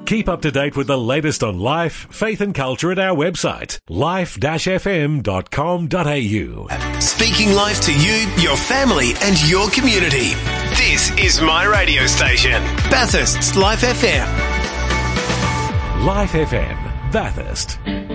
Keep up to date with the latest on life, faith and culture at our website, life-fm.com.au. Speaking life to you, your family and your community. This is my radio station, Bathurst's Life FM. Life FM, Bathurst.